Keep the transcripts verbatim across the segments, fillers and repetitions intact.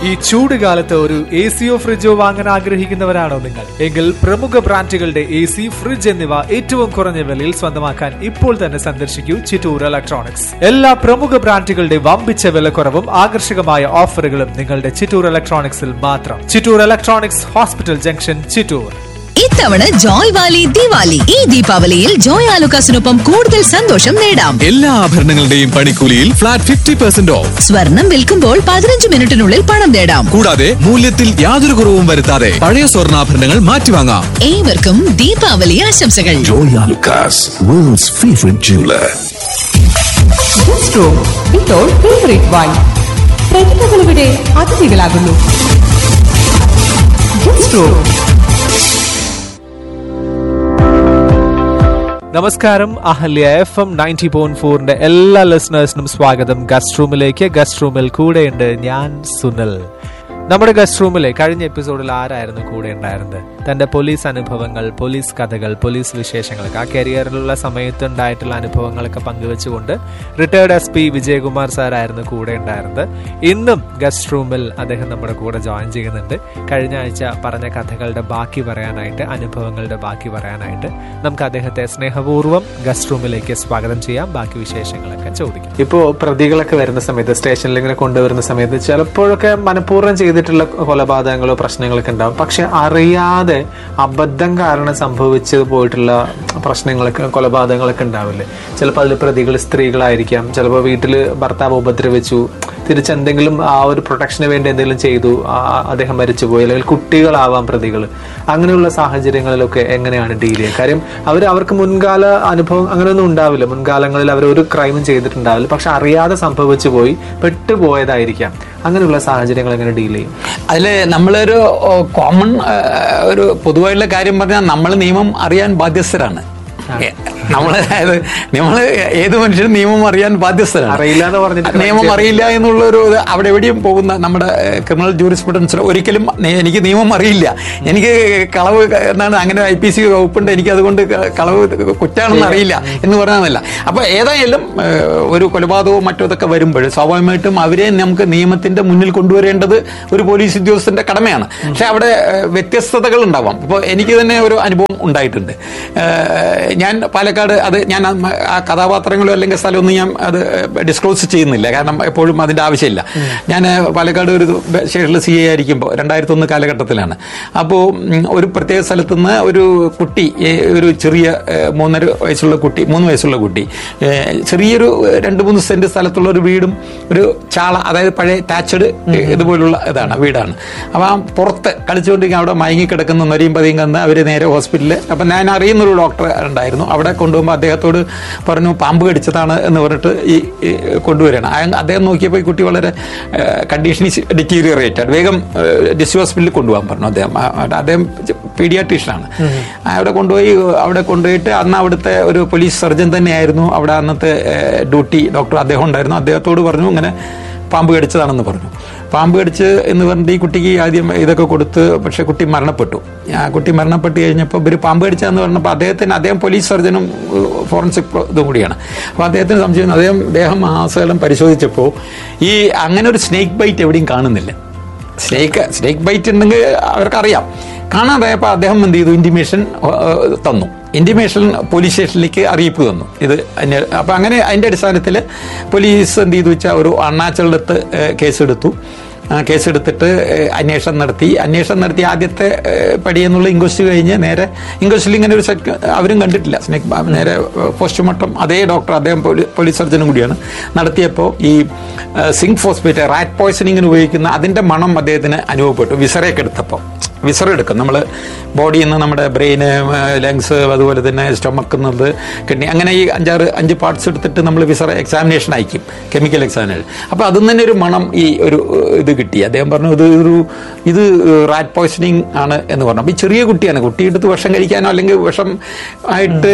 ഈ ചൂട് കാലത്ത് ഒരു എ സിയോ ഫ്രിഡ്ജോ വാങ്ങാൻ ആഗ്രഹിക്കുന്നവരാണോ നിങ്ങൾ? എങ്കിൽ പ്രമുഖ ബ്രാൻഡുകളുടെ എ സി, ഫ്രിഡ്ജ് എന്നിവ ഏറ്റവും കുറഞ്ഞ വിലയിൽ സ്വന്തമാക്കാൻ ഇപ്പോൾ തന്നെ സന്ദർശിക്കൂ ചിറ്റൂർ ഇലക്ട്രോണിക്സ്. എല്ലാ പ്രമുഖ ബ്രാൻഡുകളുടെ വമ്പിച്ച വിലക്കുറവും ആകർഷകമായ ഓഫറുകളും നിങ്ങളുടെ ചിറ്റൂർ ഇലക്ട്രോണിക്സിൽ മാത്രം. Chittur electronics, hospital junction, Chittur. ഇത്തവണ ജോയ് വാലി ദിവാലി. ഈ ദീപാവലിയിൽ ജോയ് ആലുക്കാസിനൊപ്പം കൂടുതൽ സന്തോഷം നേടാം. എല്ലാ ആഭരണങ്ങളുടെയും പണിക്കൂലിയിൽ ഫ്ലാറ്റ് ഫിഫ്റ്റി പെർസെന്റ് ഓഫ്. സ്വർണം വിൽക്കുമ്പോൾ പതിനഞ്ച് മിനിറ്റിനുള്ളിൽ പണം നേടാം. കൂടാതെ മൂല്യത്തിൽ യാതൊരു കുറവും വരുത്താതെ പഴയ സ്വർണ്ണാഭരണങ്ങൾ മാറ്റിവാങ്ങാം. ഏവർക്കും ദീപാവലി ആശംസകൾ. Joy Alukkas, worlds favourite jeweler. പ്രതിഭകളുടെ അതിഥികളാകുന്നു. നമസ്കാരം. Ahalya F M ninety point ഫോറിന്റെ എല്ലാ ലിസണേഴ്സിനും സ്വാഗതം ഗസ്റ്റ് റൂമിലേക്ക്. ഗസ്റ്റ് റൂമിൽ കൂടെയുണ്ട് ഞാൻ, സുനിൽ. നമ്മുടെ ഗസ്റ്റ് റൂമിലെ കഴിഞ്ഞ എപ്പിസോഡിൽ ആരായിരുന്നു കൂടെ ഉണ്ടായിരുന്നത്? തന്റെ പോലീസ് അനുഭവങ്ങൾ, പോലീസ് കഥകൾ, പോലീസ് വിശേഷങ്ങളൊക്കെ, ആ കരിയറിലുള്ള സമയത്ത് ഉണ്ടായിട്ടുള്ള അനുഭവങ്ങളൊക്കെ പങ്കുവെച്ചുകൊണ്ട് റിട്ടയർഡ് എസ് പി വിജയകുമാർ സാറായിരുന്നു കൂടെ ഉണ്ടായിരുന്നത്. ഇന്നും ഗസ്റ്റ് റൂമിൽ അദ്ദേഹം നമ്മുടെ കൂടെ ജോയിൻ ചെയ്യുന്നുണ്ട്. കഴിഞ്ഞ ആഴ്ച പറഞ്ഞ കഥകളുടെ ബാക്കി പറയാനായിട്ട്, അനുഭവങ്ങളുടെ ബാക്കി പറയാനായിട്ട് നമുക്ക് അദ്ദേഹത്തെ സ്നേഹപൂർവ്വം ഗസ്റ്റ് റൂമിലേക്ക് സ്വാഗതം ചെയ്യാം. ബാക്കി വിശേഷങ്ങളൊക്കെ ചോദിക്കാം. ഇപ്പോൾ പ്രതികളൊക്കെ വരുന്ന സമയത്ത്, സ്റ്റേഷനിൽ ഇങ്ങനെ കൊണ്ടുവരുന്ന സമയത്ത് ചിലപ്പോഴൊക്കെ മനഃപൂർവ്വം ചെയ്തിട്ടുള്ള കൊലപാതകങ്ങളോ പ്രശ്നങ്ങളൊക്കെ ഉണ്ടാവും. പക്ഷെ അറിയാതെ അബദ്ധം കാരണം സംഭവിച്ചു പോയിട്ടുള്ള പ്രശ്നങ്ങളൊക്കെ, കൊലപാതകങ്ങളൊക്കെ ഉണ്ടാവില്ലേ? ചിലപ്പോൾ അതിൽ പ്രതികൾ സ്ത്രീകളായിരിക്കാം. ചിലപ്പോൾ വീട്ടിൽ ഭർത്താവ് ഉപദ്രവിച്ചു, തിരിച്ചെന്തെങ്കിലും ആ ഒരു പ്രൊട്ടക്ഷന് വേണ്ടി എന്തെങ്കിലും ചെയ്തു, അദ്ദേഹം മരിച്ചുപോയി. അല്ലെങ്കിൽ കുട്ടികളാവാം പ്രതികൾ. അങ്ങനെയുള്ള സാഹചര്യങ്ങളിലൊക്കെ എങ്ങനെയാണ് ഡീൽ ചെയ്യുക? കാര്യം അവർ അവർക്ക് മുൻകാല അനുഭവം അങ്ങനെയൊന്നും ഉണ്ടാവില്ല. മുൻകാലങ്ങളിൽ അവർ ഒരു ക്രൈമും ചെയ്തിട്ടുണ്ടാവില്ല. പക്ഷെ അറിയാതെ സംഭവിച്ചു പോയി, പെട്ടുപോയതായിരിക്കാം. അങ്ങനെയുള്ള സാഹചര്യങ്ങൾ എങ്ങനെ ഡീൽ ചെയ്യും? അതിൽ നമ്മളൊരു കോമൺ ഒരു പൊതുവായുള്ള കാര്യം പറഞ്ഞാൽ നമ്മൾ നിയമം അറിയാൻ ബാധ്യസ്ഥരാണ്. നമ്മൾ അതായത് നമ്മൾ ഏത് മനുഷ്യനും നിയമം അറിയാൻ ബാധ്യസ്ഥരാണ്. അറിയില്ല എന്ന് പറഞ്ഞിട്ട് നിയമം അറിയില്ല എന്നുള്ളൊരു അവിടെ എവിടെയും പോകുന്ന നമ്മുടെ ക്രിമിനൽ ജൂറിസ്പ്രുഡൻസിൽ ഒരിക്കലും എനിക്ക് നിയമം അറിയില്ല, എനിക്ക് കളവ് എന്നാണ്, അങ്ങനെ ഐ പി സി വകുപ്പുണ്ട്, എനിക്ക് അതുകൊണ്ട് കളവ് കുറ്റാണെന്ന് അറിയില്ല എന്ന് പറയാനല്ല. അപ്പൊ ഏതായാലും ഒരു കൊലപാതകവും മറ്റൊതൊക്കെ വരുമ്പോൾ സ്വാഭാവികമായിട്ടും അവരെ നമുക്ക് നിയമത്തിന്റെ മുന്നിൽ കൊണ്ടുവരേണ്ടത് ഒരു പോലീസ് ഉദ്യോഗസ്ഥന്റെ കടമയാണ്. പക്ഷെ അവിടെ വ്യത്യസ്തതകൾ ഉണ്ടാവാം. ഇപ്പോൾ എനിക്ക് തന്നെ ഒരു അനുഭവം ഉണ്ടായിട്ടുണ്ട്. ഞാൻ പാലക്കാട്, അത് ഞാൻ ആ കഥാപാത്രങ്ങളോ അല്ലെങ്കിൽ സ്ഥലമൊന്നും ഞാൻ അത് ഡിസ്ക്ലോസ് ചെയ്യുന്നില്ല, കാരണം എപ്പോഴും അതിന്റെ ആവശ്യമില്ല. ഞാൻ പാലക്കാട് ഒരു സ്റ്റേഷനിൽ സി എ ആയിരിക്കുമ്പോൾ രണ്ടായിരത്തി ഒന്ന് കാലഘട്ടത്തിലാണ്. അപ്പോൾ ഒരു പ്രത്യേക സ്ഥലത്തു നിന്ന് ഒരു കുട്ടി, ഒരു ചെറിയ മൂന്നര വയസ്സുള്ള കുട്ടി, മൂന്ന് വയസ്സുള്ള കുട്ടി, ചെറിയൊരു രണ്ട് മൂന്ന് സെന്റ് സ്ഥലത്തുള്ള ഒരു വീടും ഒരു ചാള, അതായത് പഴയ ടാച്ചഡ് ഇതുപോലുള്ള ഇതാണ് വീടാണ്. അപ്പോൾ ആ പുറത്ത് കളിച്ചുകൊണ്ടിരിക്കുക, അവിടെ മയങ്ങിക്കിടക്കുന്ന നൊരിയും പതിയും കന്ന് അവർ നേരെ ഹോസ്പിറ്റലിൽ. അപ്പം ഞാൻ അറിയുന്നൊരു ഡോക്ടർ ഉണ്ടായിരുന്നു, അവിടെ കൊണ്ടുപോകുമ്പോൾ അദ്ദേഹത്തോട് പറഞ്ഞു പാമ്പ് കടിച്ചതാണ് എന്ന് പറഞ്ഞിട്ട് ഈ കൊണ്ടുവരികയാണ്. അദ്ദേഹം നോക്കിയപ്പോൾ ഈ കുട്ടി വളരെ കണ്ടീഷൻ ഡിറ്റീരിയറേറ്റഡ്, വേഗം ഡിസ്ട്രിക്ട് ഹോസ്പിറ്റലിൽ കൊണ്ടുപോകാൻ പറഞ്ഞു. അദ്ദേഹം അദ്ദേഹം പീഡിയാട്രീഷ്യനാണ്. അവിടെ കൊണ്ടുപോയി അവിടെ കൊണ്ടുപോയിട്ട് അന്ന് അവിടുത്തെ ഒരു പോലീസ് സർജൻ തന്നെയായിരുന്നു അവിടെ അന്നത്തെ ഡ്യൂട്ടി ഡോക്ടർ, അദ്ദേഹം ഉണ്ടായിരുന്നു. അദ്ദേഹത്തോട് പറഞ്ഞു ഇങ്ങനെ പാമ്പ് കടിച്ചതാണെന്ന് പറഞ്ഞു. പാമ്പ് കടിച്ച് എന്ന് പറഞ്ഞിട്ട് ഈ കുട്ടിക്ക് ആദ്യം ഇതൊക്കെ കൊടുത്ത്, പക്ഷെ കുട്ടി മരണപ്പെട്ടു. ആ കുട്ടി മരണപ്പെട്ട് കഴിഞ്ഞപ്പോൾ ഇവർ പാമ്പ് കടിച്ചതെന്ന് പറഞ്ഞപ്പോൾ അദ്ദേഹത്തിന്, അദ്ദേഹം പോലീസ് സർജനും ഫോറൻസിക് ഇതും കൂടിയാണ്. അപ്പോൾ അദ്ദേഹത്തിന് സംശയം, അദ്ദേഹം ദേഹം ആസകലം പരിശോധിച്ചപ്പോൾ ഈ അങ്ങനെ ഒരു സ്നേക്ക് ബൈറ്റ് എവിടെയും കാണുന്നില്ല. സ്നേക്ക് സ്നേക്ക് ബൈറ്റ് ഉണ്ടെങ്കിൽ അവർക്കറിയാം. കാണാതായപ്പോൾ അദ്ദേഹം എന്ത് ചെയ്തു, ഇൻറ്റിമേഷൻ തന്നു. ഇൻറ്റിമേഷൻ പോലീസ് സ്റ്റേഷനിലേക്ക് അറിയിപ്പ് തന്നു. ഇത് അപ്പം അങ്ങനെ അതിൻ്റെ അടിസ്ഥാനത്തിൽ പോലീസ് എന്ത് ചെയ്തു വെച്ചാൽ ഒരു അണ്ണാച്ചലെടുത്ത് കേസെടുത്തു. കേസെടുത്തിട്ട് അന്വേഷണം നടത്തി. അന്വേഷണം നടത്തി ആദ്യത്തെ പടിയെന്നുള്ള ഇൻക്വസ്റ്റ് കഴിഞ്ഞ് നേരെ ഇൻക്വസ്റ്റിൽ ഇങ്ങനെ ഒരു സെറ്റ് അവരും കണ്ടിട്ടില്ല. നേരെ പോസ്റ്റ്മോർട്ടം അതേ ഡോക്ടർ, അദ്ദേഹം പോലീസ് സർജനും കൂടിയാണ്, നടത്തിയപ്പോൾ ഈ സിങ്ക് ഫോസ്ഫേറ്റ്, റാറ്റ് പോയ്സണിങ്ങിന് ഉപയോഗിക്കുന്ന അതിൻ്റെ മണം അദ്ദേഹത്തിന് അനുഭവപ്പെട്ടു. വിസറയൊക്കെ എടുത്തപ്പോൾ, വിസറ എടുക്കും നമ്മൾ ബോഡിയിൽ നിന്ന്, നമ്മുടെ ബ്രെയിന്, ലങ്സ്, അതുപോലെ തന്നെ സ്റ്റൊമക്കുന്നത്, കിഡ്നി, അങ്ങനെ ഈ അഞ്ചാറ് അഞ്ച് പാർട്സ് എടുത്തിട്ട് നമ്മൾ വിസറ എക്സാമിനേഷൻ അയക്കും, കെമിക്കൽ എക്സാമിനേഷൻ. അപ്പോൾ അതിൽ തന്നെ ഒരു മണം, ഈ ഒരു ഇത് കിട്ടി. അദ്ദേഹം പറഞ്ഞു ഇത് ഒരു ഇത് റാറ്റ് പോയ്സണിങ് ആണ് എന്ന് പറഞ്ഞു. അപ്പോൾ ഈ ചെറിയ കുട്ടിയാണ്, കുട്ടിയെടുത്ത് വിഷം കഴിക്കാനോ അല്ലെങ്കിൽ വിഷം ആയിട്ട്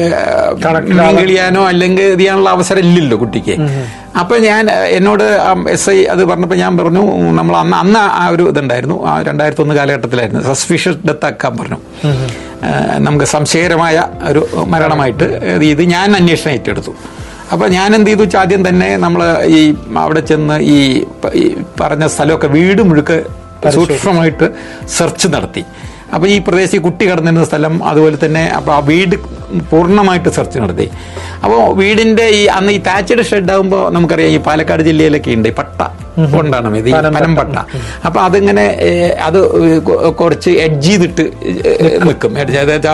കളിയാനോ അല്ലെങ്കിൽ ഇത് ചെയ്യാനുള്ള അവസരം ഇല്ലല്ലോ കുട്ടിക്ക്. അപ്പൊ ഞാൻ എന്നോട് എസ് ഐ അത് പറഞ്ഞപ്പോൾ ഞാൻ പറഞ്ഞു, നമ്മൾ അന്ന് അന്ന് ആ ഒരു ഇതുണ്ടായിരുന്നു, ആ രണ്ടായിരത്തി ഒന്ന് കാലഘട്ടത്തിലായിരുന്നു, സസ്പീഷ്യസ് ഡെത്ത് ആക്കാൻ പറഞ്ഞു. നമുക്ക് സംശയകരമായ ഒരു മരണമായിട്ട് ഇത് ഞാൻ അന്വേഷണം ഏറ്റെടുത്തു. അപ്പോൾ ഞാൻ എന്ത് ചെയ്തു വെച്ചാൽ ആദ്യം തന്നെ നമ്മൾ ഈ അവിടെ ചെന്ന് ഈ പറഞ്ഞ സ്ഥലമൊക്കെ വീട് മുഴുക്കെ സൂക്ഷ്മമായിട്ട് സെർച്ച് നടത്തി. അപ്പോൾ ഈ പ്രദേശം കുട്ടി കിടന്നിരുന്ന സ്ഥലം, അതുപോലെ തന്നെ അപ്പോൾ ആ വീട് പൂർണ്ണമായിട്ട് സെർച്ച് നടത്തി. അപ്പോൾ വീടിന്റെ ഈ അന്ന് ഈ താച്ചഡ് ഷെഡ് ആകുമ്പോൾ നമുക്കറിയാം ഈ പാലക്കാട് ജില്ലയിലൊക്കെ ഉണ്ട് പട്ട കൊണ്ടാണ് ഇത്, പനംപട്ട. അപ്പൊ അതിങ്ങനെ അത് കുറച്ച് എഡ്ജ് ചെയ്തിട്ട് നിൽക്കും. അതായത്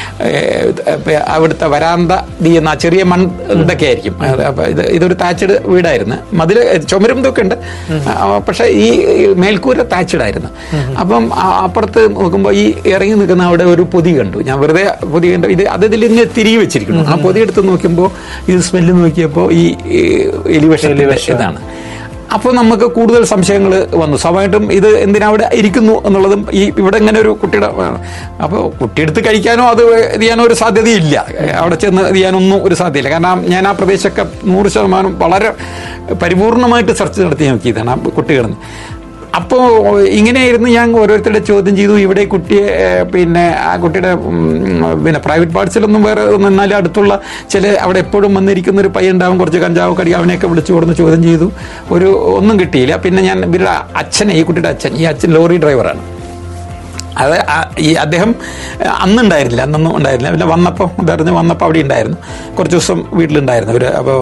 അവിടുത്തെ വരാന്ത ചെയ്യുന്ന ചെറിയ മൺ ഇതൊക്കെ ആയിരിക്കും. അപ്പൊ ഇത് ഇതൊരു താച്ചഡ് വീടായിരുന്നു. മതില് ചുമരും ഇതൊക്കെ ഉണ്ട്, പക്ഷെ ഈ മേൽക്കൂര താച്ചഡ് ആയിരുന്നു. അപ്പം അപ്പുറത്ത് നോക്കുമ്പോൾ ഈ ഇറങ്ങി നിൽക്കുന്ന അവിടെ ഒരു പൊതി കണ്ടു. ഞാൻ വെറുതെ പൊതി കണ്ടു. ഇത് അത് ഇതിൽ ഇങ്ങനെ തിരികെ വെച്ചിരിക്കുന്നു. ആ പൊതി എടുത്ത് നോക്കുമ്പോൾ ഇത് സ്മെല്ല് നോക്കിയപ്പോൾ ഈ എലിവേഷൻ ഇതാണ്. അപ്പോൾ നമുക്ക് കൂടുതൽ സംശയങ്ങൾ വന്നു. സ്വാഭാവികമായിട്ടും ഇത് എന്തിനാ അവിടെ ഇരിക്കുന്നു എന്നുള്ളതും ഈ ഇവിടെ ഇങ്ങനെ ഒരു കുട്ടിയുടെ അപ്പോൾ കുട്ടിയെടുത്ത് കഴിക്കാനോ അത് ചെയ്യാനോ ഒരു സാധ്യതയില്ല. അവിടെ ചെന്ന് ചെയ്യാനൊന്നും ഒരു സാധ്യതയില്ല. കാരണം ഞാൻ ആ പ്രദേശമൊക്കെ നൂറ് ശതമാനം വളരെ പരിപൂർണമായിട്ട് സെർച്ച് നടത്തി നോക്കിയതാണ് ആ കുട്ടി കിടന്ന്. അപ്പോൾ ഇങ്ങനെയായിരുന്നു ഞാൻ ഓരോരുത്തരുടെ ചോദ്യം ചെയ്തു. ഇവിടെ കുട്ടിയെ പിന്നെ ആ കുട്ടിയുടെ പിന്നെ പ്രൈവറ്റ് പാർട്സിലൊന്നും വേറെ നിന്നാലും അടുത്തുള്ള ചില അവിടെ എപ്പോഴും വന്നിരിക്കുന്ന ഒരു പയ്യൻ ഉണ്ടാവും, കുറച്ച് കഞ്ചാവ് കടി, അവനെയൊക്കെ വിളിച്ചു കൊടുന്ന് ചോദ്യം ചെയ്തു. ഒരു ഒന്നും കിട്ടിയില്ല. പിന്നെ ഞാൻ ഇവരുടെ അച്ഛനെ, ഈ കുട്ടിയുടെ അച്ഛൻ, ഈ അച്ഛൻ ലോറി ഡ്രൈവറാണ്. അത് ഈ അദ്ദേഹം അന്നുണ്ടായിരുന്നില്ല, അന്നൊന്നും ഉണ്ടായിരുന്നില്ല. പിന്നെ വന്നപ്പോൾ അതറിഞ്ഞ് വന്നപ്പോൾ അവിടെ ഉണ്ടായിരുന്നു, കുറച്ച് ദിവസം വീട്ടിലുണ്ടായിരുന്നു അവർ. അപ്പോൾ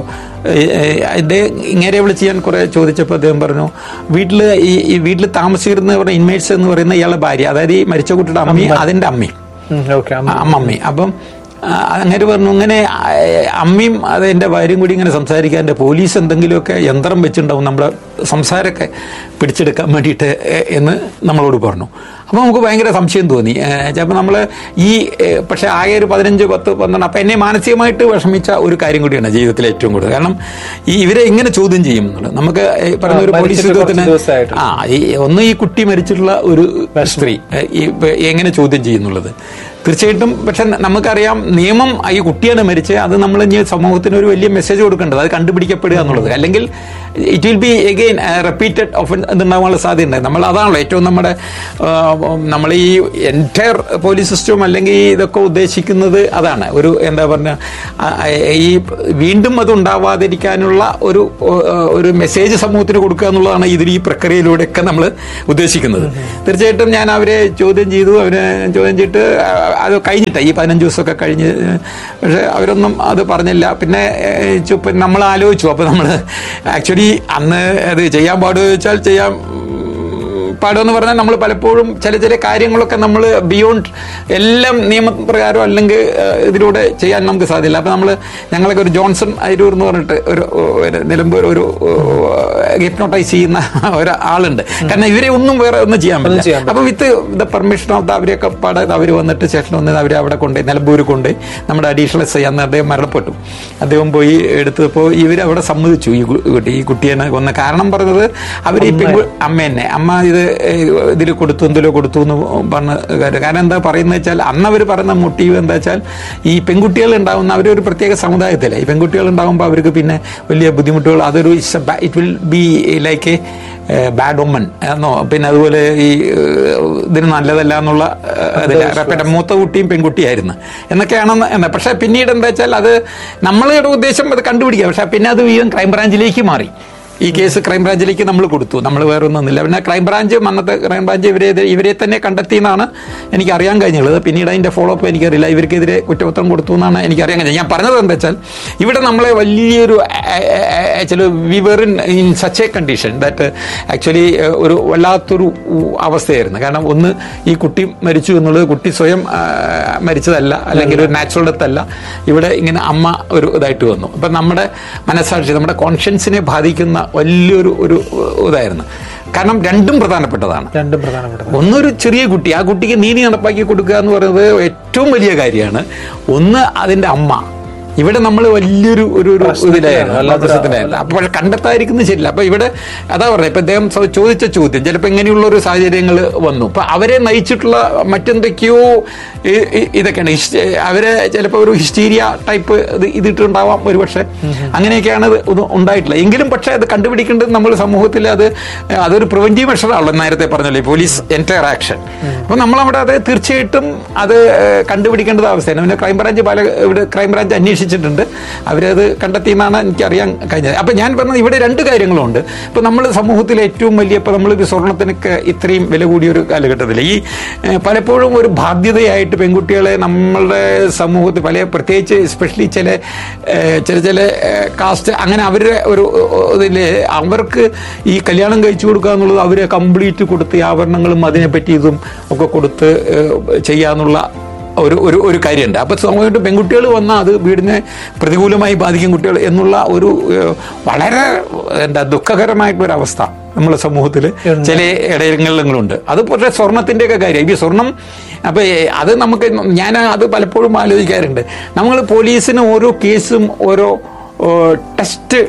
എൻ്റെ ഇങ്ങനെ വിളിച്ച് ഞാൻ കുറേ ചോദിച്ചപ്പോൾ അദ്ദേഹം പറഞ്ഞു വീട്ടിൽ ഈ വീട്ടിൽ താമസിച്ചിരുന്ന പറഞ്ഞ ഇൻമേറ്റ്സ് എന്ന് പറയുന്ന ഇയാളുടെ ഭാര്യ, അതായത് ഈ മരിച്ച കുട്ടിയുടെ അമ്മയും അതിൻ്റെ അമ്മയും അമ്മമ്മയും. അപ്പം അങ്ങനെ പറഞ്ഞു ഇങ്ങനെ അമ്മയും അത് എൻ്റെ ഭാര്യയും കൂടി ഇങ്ങനെ സംസാരിക്കാൻ പോലീസ് എന്തെങ്കിലുമൊക്കെ യന്ത്രം വെച്ചിട്ടുണ്ടാവും നമ്മുടെ സംസാരമൊക്കെ പിടിച്ചെടുക്കാൻ വേണ്ടിയിട്ട് എന്ന് നമ്മളോട് പറഞ്ഞു. അപ്പോൾ നമുക്ക് ഭയങ്കര സംശയം തോന്നി. ചിലപ്പോൾ നമ്മൾ ഈ പക്ഷേ ആകെ ഒരു പതിനഞ്ച് പത്ത് പന്ത്രണ്ട് അപ്പം എന്നെ മാനസികമായിട്ട് വിഷമിച്ച ഒരു കാര്യം കൂടിയാണ് ജീവിതത്തിൽ ഏറ്റവും കൂടുതൽ. കാരണം ഈ ഇവരെ എങ്ങനെ ചോദ്യം ചെയ്യും എന്നുള്ളത് നമുക്ക് പറഞ്ഞ ഒരു പോലീസ് ഉദ്യോഗത്തിന് ആ ഈ ഒന്ന് ഈ കുട്ടി മരിച്ചിട്ടുള്ള ഒരു സ്ത്രീ ഈ എങ്ങനെ ചോദ്യം ചെയ്യുന്നുള്ളത് തീർച്ചയായിട്ടും. പക്ഷെ നമുക്കറിയാം നിയമം ഈ കുട്ടിയാണ് മരിച്ചത്, അത് നമ്മൾ ഇനി സമൂഹത്തിന് ഒരു വലിയ മെസ്സേജ് കൊടുക്കേണ്ടത്, അത് കണ്ടുപിടിക്കപ്പെടുക എന്നുള്ളത്. അല്ലെങ്കിൽ it will be again repeated often എന്തുണ്ടാവാനുള്ള സാധ്യതയുണ്ട്. നമ്മൾ അതാണല്ലോ ഏറ്റവും നമ്മുടെ നമ്മൾ ഈ എൻറ്റയർ പോലീസ് സിസ്റ്റവും അല്ലെങ്കിൽ ഇതൊക്കെ ഉദ്ദേശിക്കുന്നത് അതാണ്. ഒരു എന്താ പറഞ്ഞ ഈ വീണ്ടും അത് ഉണ്ടാവാതിരിക്കാനുള്ള ഒരു ഒരു മെസ്സേജ് സമൂഹത്തിന് കൊടുക്കുക എന്നുള്ളതാണ് ഇതിൽ ഈ പ്രക്രിയയിലൂടെയൊക്കെ നമ്മൾ ഉദ്ദേശിക്കുന്നത്. തീർച്ചയായിട്ടും ഞാൻ അവരെ ചോദ്യം ചെയ്തു. അവരെ ചോദ്യം ചെയ്തിട്ട് അത് കഴിഞ്ഞിട്ട് ഈ പതിനഞ്ച് ദിവസമൊക്കെ കഴിഞ്ഞ്, പക്ഷെ അവരൊന്നും അത് പറഞ്ഞില്ല. പിന്നെ നമ്മൾ ആലോചിച്ചു. അപ്പോൾ നമ്മൾ ആക്ച്വലി അന്ന് അത് ചെയ്യാൻ പാടുമോ ചോദിച്ചാൽ ചെയ്യാൻ പാടുമെന്ന് പറഞ്ഞാൽ നമ്മൾ പലപ്പോഴും ചില ചില കാര്യങ്ങളൊക്കെ നമ്മൾ ബിയോണ്ട് എല്ലാം നിയമപ്രകാരം അല്ലെങ്കിൽ ഇതിലൂടെ ചെയ്യാൻ നമുക്ക് സാധ്യമില്ല. അപ്പം നമ്മൾ ഞങ്ങളൊക്കെ ഒരു ജോൺസൺ അരൂർ എന്ന് പറഞ്ഞിട്ട് ഒരു നിലമ്പൂർ ഒരു ഹിപ്നോട്ടൈസ് ചെയ്യുന്ന ഒരാളുണ്ട്. കാരണം ഇവരെ ഒന്നും വേറെ ഒന്നും ചെയ്യാൻ പറ്റില്ല. അപ്പം with the permission of the അവരെയൊക്കെ പാടെ അവർ വന്നിട്ട് സ്റ്റേഷനിൽ വന്ന് അവരെ അവിടെ കൊണ്ടുപോയി നിലമ്പൂർ കൊണ്ടുപോയി നമ്മുടെ അഡീഷണൽ എസ് ഐ അന്ന് അദ്ദേഹം മരണപ്പെട്ടു. അദ്ദേഹം പോയി എടുത്തപ്പോൾ ഇവരവിടെ സമ്മതിച്ചു ഈ കുട്ടി ഈ കുട്ടിയെ കൊന്ന കാരണം പറഞ്ഞത് അവർ ഈ പെൺകു അമ്മ തന്നെ അമ്മ ഇത് ഇതിൽ കൊടുത്തു എന്തിലോ കൊടുത്തു എന്ന് പറഞ്ഞ കാര്യം. കാരണം എന്താ പറയുന്നത് വെച്ചാൽ അന്ന് അവർ പറയുന്ന മോട്ടീവ് എന്താ വെച്ചാൽ ഈ പെൺകുട്ടികൾ ഉണ്ടാകുന്ന അവരൊരു പ്രത്യേക സമുദായത്തിലെ ഈ പെൺകുട്ടികൾ ഉണ്ടാകുമ്പോൾ അവർക്ക് പിന്നെ വലിയ ബുദ്ധിമുട്ടുകൾ, അതൊരു it will be like A bad ഒമൻ എന്നോ പിന്നെ അതുപോലെ ഈ ഇതിന് നല്ലതല്ല എന്നുള്ള ഇതിൽ മൂത്ത കുട്ടിയും പെൺകുട്ടിയായിരുന്നു എന്നൊക്കെയാണെന്ന് എന്നാ. പക്ഷെ പിന്നീട് എന്താ വെച്ചാൽ അത് നമ്മളുടെ ഉദ്ദേശം അത് കണ്ടുപിടിക്കുക. പക്ഷെ പിന്നെ അത് വീണ്ടും ക്രൈംബ്രാഞ്ചിലേക്ക് മാറി. ഈ കേസ് ക്രൈംബ്രാഞ്ചിലേക്ക് നമ്മൾ കൊടുത്തു. നമ്മൾ വേറെ ഒന്നുമില്ല. പിന്നെ ക്രൈംബ്രാഞ്ച് അന്നത്തെ ക്രൈംബ്രാഞ്ച് ഇവരെ ഇവരെ തന്നെ കണ്ടെത്തിയെന്നാണ് എനിക്ക് അറിയാൻ കഴിഞ്ഞുള്ളത്. പിന്നീട് അതിൻ്റെ ഫോളോ അപ്പ് എനിക്കറിയില്ല. ഇവർക്കെതിരെ കുറ്റപത്രം കൊടുത്തു എന്നാണ് എനിക്കറിയാൻ കഴിഞ്ഞത്. ഞാൻ പറഞ്ഞത് എന്താ വെച്ചാൽ ഇവിടെ നമ്മളെ വലിയൊരു actually we were in in such A condition that actually ഒരു വല്ലാത്തൊരു അവസ്ഥയായിരുന്നു. കാരണം ഒന്ന് ഈ കുട്ടി മരിച്ചു എന്നുള്ളത് കുട്ടി സ്വയം മരിച്ചതല്ല, അല്ലെങ്കിൽ ഒരു നാച്ചുറൽ ഡെത്ത് അല്ല. ഇവിടെ ഇങ്ങനെ അമ്മ ഒരു ഇതായിട്ട് വന്നു. അപ്പം നമ്മുടെ മനസ്സാക്ഷി നമ്മുടെ കോൺഷ്യൻസിനെ ബാധിക്കുന്ന വലിയൊരു ഒരു ഇതായിരുന്നു. കാരണം രണ്ടും പ്രധാനപ്പെട്ടതാണ്. രണ്ടും പ്രധാനപ്പെട്ടതാണ്. ഒന്നൊരു ചെറിയ കുട്ടി, ആ കുട്ടിക്ക് നീതി നടപ്പാക്കി കൊടുക്കുക എന്ന് പറയുന്നത് ഏറ്റവും വലിയ കാര്യമാണ്. ഒന്ന് അതിൻ്റെ അമ്മ. ഇവിടെ നമ്മൾ വലിയൊരു ഒരു ഇതിലായിരുന്നു. അപ്പോൾ കണ്ടെത്താതിരിക്കുന്നത് ശരിയില്ല. അപ്പൊ ഇവിടെ അതാ പറഞ്ഞത്. ഇപ്പൊ അദ്ദേഹം ചോദിച്ച ചോദ്യം ചിലപ്പോൾ ഇങ്ങനെയുള്ള ഒരു സാഹചര്യങ്ങൾ വന്നു. അപ്പൊ അവരെ നയിച്ചിട്ടുള്ള മറ്റെന്തൊക്കെയോ ഇതൊക്കെയാണ്. അവരെ ചിലപ്പോൾ ഒരു ഹിസ്റ്റീരിയ ടൈപ്പ് ഇത് ഇതിട്ടുണ്ടാവാം ഒരുപക്ഷെ. അങ്ങനെയൊക്കെയാണ് ഇത് ഉണ്ടായിട്ടുള്ളത്. എങ്കിലും പക്ഷെ അത് കണ്ടുപിടിക്കേണ്ടത് നമ്മൾ സമൂഹത്തിൽ അത് അതൊരു പ്രിവെന്റീവ് മെഷറാണല്ലോ നേരത്തെ പറഞ്ഞല്ലോ, പോലീസ് എൻറ്റയർ ആക്ഷൻ. അപ്പൊ നമ്മളവിടെ അത് തീർച്ചയായിട്ടും അത് കണ്ടുപിടിക്കേണ്ടത് അവസ്ഥയാണ്. പിന്നെ ക്രൈംബ്രാഞ്ച് പല ഇവിടെ ക്രൈംബ്രാഞ്ച് അന്വേഷിച്ചു അന്വേഷിച്ചിട്ടുണ്ട്, അവരത് കണ്ടെത്തിയെന്നാണ് എനിക്കറിയാൻ കഴിഞ്ഞത്. അപ്പം ഞാൻ പറഞ്ഞത് ഇവിടെ രണ്ട് കാര്യങ്ങളുണ്ട്. ഇപ്പം നമ്മൾ സമൂഹത്തിൽ ഏറ്റവും വലിയ ഇപ്പം നമ്മളൊരു സ്വർണത്തിനൊക്കെ ഇത്രയും വില കൂടിയൊരു കാലഘട്ടത്തിൽ ഈ പലപ്പോഴും ഒരു ബാധ്യതയായിട്ട് പെൺകുട്ടികളെ നമ്മളുടെ സമൂഹത്തിൽ പല പ്രത്യേകിച്ച് എസ്പെഷ്യലി ചില ചില ചില കാസ്റ്റ് അങ്ങനെ അവരുടെ ഒരു ഇതിൽ അവർക്ക് ഈ കല്യാണം കഴിച്ചു കൊടുക്കുക എന്നുള്ളത് അവരെ കംപ്ലീറ്റ് കൊടുത്ത് ആഭരണങ്ങളും അതിനെപ്പറ്റി ഇതും ഒക്കെ കൊടുത്ത് ചെയ്യാന്നുള്ള ഒരു ഒരു ഒരു കാര്യമുണ്ട്. അപ്പോൾ സ്വാഭാവികമായിട്ട് പെൺകുട്ടികൾ വന്നാൽ അത് വീടിനെ പ്രതികൂലമായി ബാധിക്കും കുട്ടികൾ എന്നുള്ള ഒരു വളരെ എന്താ ദുഃഖകരമായിട്ടൊരവസ്ഥ നമ്മുടെ സമൂഹത്തിൽ ചില ഇടങ്ങളിലുണ്ട്. അത് പക്ഷേ സ്വർണത്തിൻ്റെയൊക്കെ കാര്യം ഈ സ്വർണം അപ്പം അത് നമുക്ക് ഞാൻ അത് പലപ്പോഴും ആലോചിക്കാറുണ്ട്. നമ്മൾ പോലീസിന് ഓരോ കേസും ഓരോ ടെസ്റ്റ്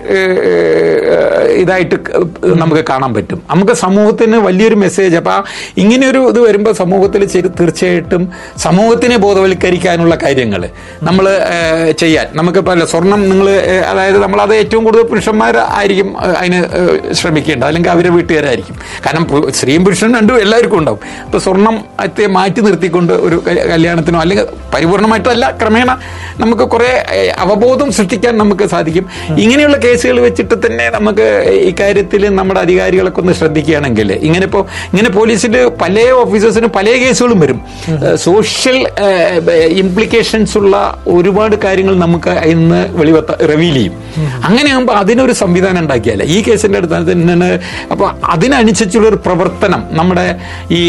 ഇതായിട്ട് നമുക്ക് കാണാൻ പറ്റും. നമുക്ക് സമൂഹത്തിന് വലിയൊരു മെസ്സേജ്. അപ്പം ഇങ്ങനെയൊരു ഇത് വരുമ്പോൾ സമൂഹത്തിൽ തീർച്ചയായിട്ടും സമൂഹത്തിനെ ബോധവൽക്കരിക്കാനുള്ള കാര്യങ്ങൾ നമ്മൾ ചെയ്യാൻ നമുക്കിപ്പോൾ അല്ല സ്വർണം നിങ്ങൾ അതായത് നമ്മളത് ഏറ്റവും കൂടുതൽ പുരുഷന്മാരായിരിക്കും അതിന് ശ്രമിക്കേണ്ടത്, അല്ലെങ്കിൽ അവരെ വീട്ടുകാരായിരിക്കും. കാരണം സ്ത്രീയും പുരുഷനും രണ്ടും എല്ലാവർക്കും ഉണ്ടാവും. അപ്പോൾ സ്വർണ്ണത്തെ മാറ്റി നിർത്തിക്കൊണ്ട് ഒരു കല്യാണത്തിനോ അല്ലെങ്കിൽ പരിപൂർണമായിട്ടല്ല ക്രമേണ നമുക്ക് കുറേ അവബോധം സൃഷ്ടിക്കാൻ നമുക്ക് സാധിക്കും. ഇങ്ങനെയുള്ള കേസുകൾ വെച്ചിട്ട് തന്നെ നമുക്ക് ഇക്കാര്യത്തിൽ നമ്മുടെ അധികാരികളൊക്കെ ഒന്ന് ശ്രദ്ധിക്കുകയാണെങ്കിൽ ഇങ്ങനെ ഇപ്പോൾ ഇങ്ങനെ പോലീസിൽ പല ഓഫീസേഴ്സിനും പല കേസുകളും വരും. സോഷ്യൽ ഇംപ്ലിക്കേഷൻസ് ഉള്ള ഒരുപാട് കാര്യങ്ങൾ നമുക്ക് ഇന്ന് വെളിവത്ത റിവീൽ ചെയ്യും. അങ്ങനെയാകുമ്പോൾ അതിനൊരു സംവിധാനം ഉണ്ടാക്കിയാൽ ഈ കേസിൻ്റെ അടുത്ത് തന്നെ അപ്പോൾ അതിനനുസരിച്ചുള്ളൊരു പ്രവർത്തനം നമ്മുടെ ഈ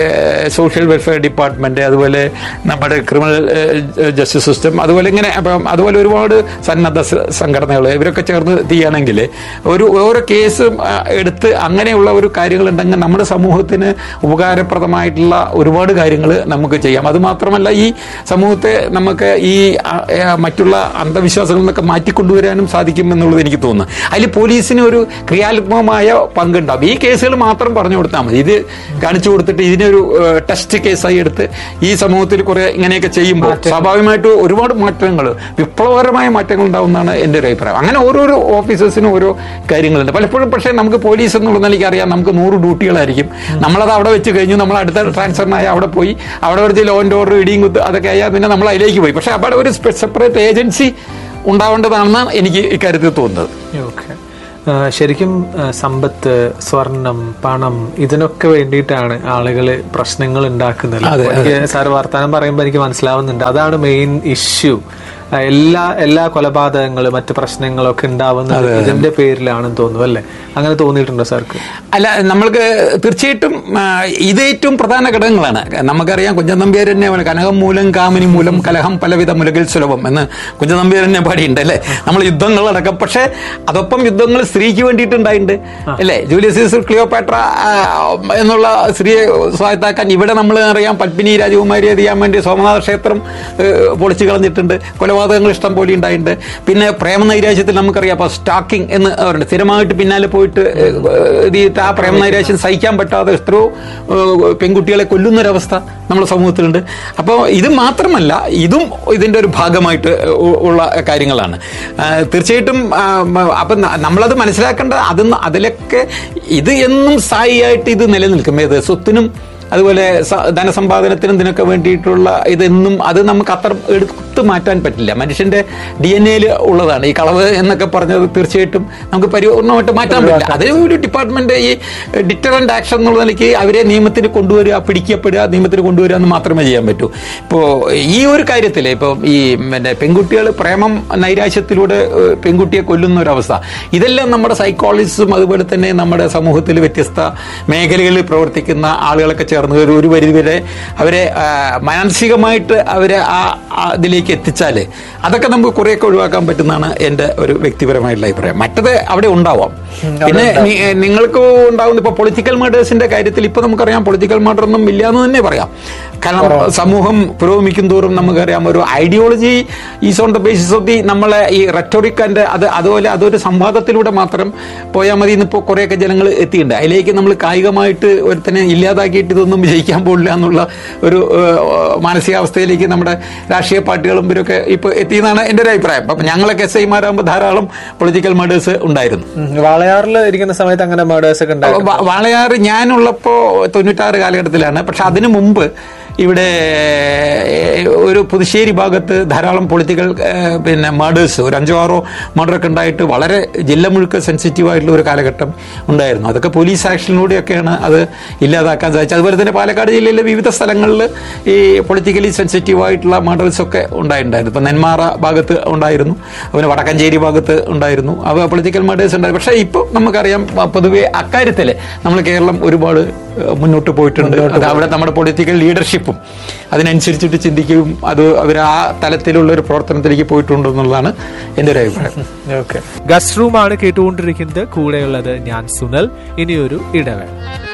സോഷ്യൽ വെൽഫെയർ ഡിപ്പാർട്ട്മെന്റ്, അതുപോലെ നമ്മുടെ ക്രിമിനൽ ജസ്റ്റിസ് സിസ്റ്റം, അതുപോലെ ഇങ്ങനെ അപ്പം അതുപോലെ ഒരുപാട് സന്നദ്ധ സംഘടനകൾ ഇവരൊക്കെ ചേർന്ന് ചെയ്യുകയാണെങ്കിൽ ഒരു ഓരോ കേസ് എടുത്ത് അങ്ങനെയുള്ള ഒരു കാര്യങ്ങളുണ്ടെങ്കിൽ നമ്മുടെ സമൂഹത്തിന് ഉപകാരപ്രദമായിട്ടുള്ള ഒരുപാട് കാര്യങ്ങൾ നമുക്ക് ചെയ്യാം. അതുമാത്രമല്ല ഈ സമൂഹത്തെ നമുക്ക് ഈ മറ്റുള്ള അന്ധവിശ്വാസങ്ങളിൽ നിന്നൊക്കെ മാറ്റിക്കൊണ്ടുവരാനും സാധിക്കും എന്നുള്ളത് എനിക്ക് തോന്നുന്നു. അതിൽ പോലീസിന് ഒരു ക്രിയാത്മകമായ പങ്കുണ്ടാവും. ഈ കേസുകൾ മാത്രം പറഞ്ഞു കൊടുത്താൽ മതി. ഇത് കാണിച്ചു കൊടുത്തിട്ട് ഇതിനൊരു ടെസ്റ്റ് കേസായി എടുത്ത് ഈ സമൂഹത്തിൽ കുറെ ഇങ്ങനെയൊക്കെ ചെയ്യുമ്പോൾ സ്വാഭാവികമായിട്ട് ഒരുപാട് മാറ്റങ്ങൾ, വിപ്ലവകരമായ മാറ്റങ്ങൾ ഉണ്ടാവുന്നതാണ് എൻ്റെ ഒരു അഭിപ്രായം. അങ്ങനെ ഓരോരോ ഓഫീസേഴ്സിനും ഓരോ കാര്യങ്ങളുണ്ട്. പലപ്പോഴും പക്ഷേ നമുക്ക് പോലീസ് എന്നുള്ള നിലയ്ക്ക് അറിയാം നമുക്ക് നൂറ് ഡ്യൂട്ടികളായിരിക്കും. നമ്മളത് അവിടെ വെച്ച് കഴിഞ്ഞു, നമ്മൾ അടുത്ത ട്രാൻസ്ഫറിനായി അവിടെ പോയി, അവിടെ കുറച്ച് ലോ ആൻഡ് ഓർഡർ ഇടിയും കുത്ത് അതൊക്കെ ആയാൽ പിന്നെ നമ്മൾ അതിലേക്ക് പോയി. പക്ഷെ അവിടെ ഒരു സെപ്പറേറ്റ് ഏജൻസി ഉണ്ടാവേണ്ടതാണെന്നാണ് എനിക്ക് ഇക്കാര്യത്തിൽ തോന്നുന്നത്. ഓക്കെ, ശരിക്കും സമ്പത്ത്, സ്വർണം, പണം ഇതിനൊക്കെ വേണ്ടിയിട്ടാണ് ആളുകൾ പ്രശ്നങ്ങൾ ഉണ്ടാക്കുന്നത്. എനിക്ക് സാർ വർത്താനം പറയുമ്പോൾ എനിക്ക് മനസ്സിലാവുന്നുണ്ട് അതാണ് മെയിൻ ഇഷ്യൂ. എല്ലാ എല്ലാ കൊലപാതകങ്ങളും മറ്റു പ്രശ്നങ്ങളൊക്കെ ഉണ്ടാവുന്നത് ഇതിന്റെ പേരിലാണെന്ന് തോന്നുന്നു അല്ലേ? അങ്ങനെ തോന്നിയിട്ടുണ്ടോ സാർക്ക്? അല്ല, നമ്മൾക്ക് തീർച്ചയായിട്ടും ഇത് ഏറ്റവും പ്രധാന ഘടകങ്ങളാണ്. നമുക്കറിയാം കുഞ്ചൻ നമ്പ്യാർ തന്നെ കനകം മൂലം കാമിനി മൂലം കലഹം പലവിധ മുലകിൽ സുലഭം എന്ന് കുഞ്ചൻ നമ്പ്യാർ തന്നെ പാടിയുണ്ട് അല്ലേ? നമ്മൾ യുദ്ധങ്ങളടക്കം. പക്ഷെ അതൊപ്പം യുദ്ധങ്ങൾ സ്ത്രീക്ക് വേണ്ടിയിട്ടുണ്ടായിട്ടുണ്ട് അല്ലേ? ജൂലിയസ് സീസർ ക്ലിയോപാട്ര എന്നുള്ള സ്ത്രീയെ സ്വായത്താക്കാൻ ഇവിടെ നമ്മൾ അറിയാം പത്മിനി രാജകുമാരിയെ ചെയ്യാൻ വേണ്ടി സോമനാഥ ക്ഷേത്രം പൊളിച്ചു കളഞ്ഞിട്ടുണ്ട്. കൊലപാതകങ്ങൾ ഇഷ്ടം പോലെ ഉണ്ടായിട്ടുണ്ട്. പിന്നെ പ്രേമനൈരാശ്യത്തിൽ നമുക്കറിയാം അപ്പോൾ സ്റ്റാക്കിംഗ് എന്ന് പറയുന്നത് സ്ഥിരമായിട്ട് പിന്നാലെ പോയിട്ട് ആ പ്രേമനൈരാശ്യം സഹിക്കാൻ പറ്റാതെ എത്രയോ പെൺകുട്ടികളെ കൊല്ലുന്നൊരവസ്ഥ നമ്മുടെ സമൂഹത്തിലുണ്ട്. അപ്പോൾ ഇത് മാത്രമല്ല, ഇതും ഇതിൻ്റെ ഒരു ഭാഗമായിട്ട് ഉള്ള കാര്യങ്ങളാണ്. തീർച്ചയായിട്ടും അപ്പം നമ്മളത് മനസ്സിലാക്കേണ്ട അത് അതിലൊക്കെ ഇത് എന്നും സ്ഥായിയായിട്ട് ഇത് നിലനിൽക്കും. ഏത് സ്വത്തിനും അതുപോലെ ധനസമ്പാദനത്തിനും ഇതിനൊക്കെ വേണ്ടിയിട്ടുള്ള ഇതെന്നും അത് നമുക്ക് അത്ര എടുത്ത് മാറ്റാൻ പറ്റില്ല. മനുഷ്യന്റെ ഡി എൻ എയിൽ ഉള്ളതാണ് ഈ കളവ് എന്നൊക്കെ പറഞ്ഞത്. തീർച്ചയായിട്ടും നമുക്ക് പരിപൂർണമായിട്ട് മാറ്റാൻ പറ്റില്ല. അതിന് ഒരു ഡിപ്പാർട്ട്മെന്റ് ഈ ഡിറ്ററന്റ് ആക്ഷൻ എന്നുള്ള നിലയ്ക്ക് അവരെ നിയമത്തിന് കൊണ്ടുവരിക, പിടിക്കപ്പെടുക, നിയമത്തിന് കൊണ്ടുവരിക എന്ന് മാത്രമേ ചെയ്യാൻ പറ്റൂ. ഇപ്പോൾ ഈ ഒരു കാര്യത്തിൽ ഇപ്പോൾ ഈ പിന്നെ പെൺകുട്ടികൾ പ്രേമം നൈരാശ്യത്തിലൂടെ പെൺകുട്ടിയെ കൊല്ലുന്ന ഒരവസ്ഥ, ഇതെല്ലാം നമ്മുടെ സൈക്കോളജിസ്റ്റും അതുപോലെ തന്നെ നമ്മുടെ സമൂഹത്തിൽ വ്യത്യസ്ത മേഖലകളിൽ പ്രവർത്തിക്കുന്ന ആളുകളൊക്കെ ചേർന്ന് ഒരു ഒരു പരിധിവരെ അവരെ മാനസികമായിട്ട് അവരെ ആ ഇതിലേക്ക് എത്തിച്ചാൽ അതൊക്കെ നമുക്ക് കുറേയൊക്കെ ഒഴിവാക്കാൻ പറ്റുന്നതാണ് എൻ്റെ ഒരു വ്യക്തിപരമായിട്ടുള്ള അഭിപ്രായം. മറ്റത് അവിടെ ഉണ്ടാവാം. പിന്നെ നിങ്ങൾക്ക് ഉണ്ടാകുന്ന ഇപ്പോൾ പൊളിറ്റിക്കൽ മർഡേഴ്സിന്റെ കാര്യത്തിൽ ഇപ്പോൾ നമുക്കറിയാം പൊളിറ്റിക്കൽ മർഡർ ഒന്നും ഇല്ല എന്ന് തന്നെ പറയാം. കാരണം സമൂഹം പുരോഗമിക്കും തോറും നമുക്കറിയാം ഒരു ideology is on the basis of the നമ്മളെ ഈ റെറ്റോറിക് ആൻഡ് അത് അതുപോലെ അതൊരു സംവാദത്തിലൂടെ മാത്രം പോയാൽ മതി എന്നിപ്പോൾ കുറേയൊക്കെ ജനങ്ങൾ എത്തിയിട്ടുണ്ട്. അതിലേക്ക് നമ്മൾ കായികമായിട്ട് ഒരുത്തനെ ഇല്ലാതാക്കിയിട്ട് ഇതൊന്നും വിജയിക്കാൻ പോകില്ല എന്നുള്ള ഒരു മാനസികാവസ്ഥയിലേക്ക് നമ്മുടെ രാഷ്ട്രീയ പാർട്ടികളും ഇവരൊക്കെ ഇപ്പോൾ എത്തിയെന്നാണ് എൻ്റെ ഒരു അഭിപ്രായം. അപ്പം ഞങ്ങളൊക്കെ എസ് ഐമാരാകുമ്പോൾ ധാരാളം പൊളിറ്റിക്കൽ മർഡേഴ്സ് ഉണ്ടായിരുന്നു. വാളയാറിൽ ഇരിക്കുന്ന സമയത്ത് അങ്ങനെ മർഡേഴ്സ് ഒക്കെ ഉണ്ടായിരുന്നു. വാളയാർ ഞാനുള്ളപ്പോൾ തൊണ്ണൂറ്റാറ് കാലഘട്ടത്തിലാണ്. പക്ഷെ അതിനു മുമ്പ് ഇവിടെ ഒരു പുതുശ്ശേരി ഭാഗത്ത് ധാരാളം പൊളിറ്റിക്കൽ പിന്നെ മർഡേഴ്സ്, ഒരു അഞ്ചോ ആറോ മർഡറൊക്കെ ഉണ്ടായിട്ട് വളരെ ജില്ല മുഴുക്ക സെൻസിറ്റീവ് ആയിട്ടുള്ള ഒരു കാലഘട്ടം ഉണ്ടായിരുന്നു. അതൊക്കെ പോലീസ് ആക്ഷനിലൂടെയൊക്കെയാണ് അത് ഇല്ലാതാക്കാൻ സാധിച്ചത്. അതുപോലെ തന്നെ പാലക്കാട് ജില്ലയിലെ വിവിധ സ്ഥലങ്ങളിൽ ഈ പൊളിറ്റിക്കലി സെൻസിറ്റീവ് ആയിട്ടുള്ള മർഡേഴ്സ് ഒക്കെ ഉണ്ടായിട്ടുണ്ടായിരുന്നു. ഇപ്പം നെന്മാറ ഭാഗത്ത് ഉണ്ടായിരുന്നു, അതുപോലെ വടക്കഞ്ചേരി ഭാഗത്ത് ഉണ്ടായിരുന്നു, അവ പൊളിറ്റിക്കൽ മർഡേഴ്സ് ഉണ്ടായിരുന്നു. പക്ഷേ ഇപ്പോൾ നമുക്കറിയാം പൊതുവെ അക്കാര്യത്തിൽ നമ്മൾ കേരളം ഒരുപാട് മുന്നോട്ട് പോയിട്ടുണ്ട്. അത് അവിടെ നമ്മുടെ പൊളിറ്റിക്കൽ ലീഡർഷിപ്പും അതിനനുസരിച്ചിട്ട് ചിന്തിക്കുകയും അത് അവർ ആ തലത്തിലുള്ള ഒരു പ്രവർത്തനത്തിലേക്ക് പോയിട്ടുണ്ടെന്നുള്ളതാണ് എൻ്റെ ഒരു അഭിപ്രായം. ഓക്കെ, ഗസ്റ്റ് റൂമാണ് കേട്ടുകൊണ്ടിരിക്കുന്നത്. കൂടെയുള്ളത് ഞാൻ സുനൽ. ഇനിയൊരു ഇടവേള.